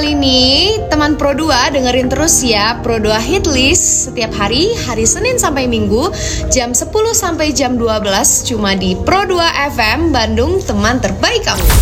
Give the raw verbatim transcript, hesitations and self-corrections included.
kali ini, teman Pro dua dengerin terus ya Pro dua Hit List setiap hari, hari Senin sampai Minggu, jam sepuluh sampai jam dua belas, cuma di Pro dua F M Bandung, teman terbaik kamu.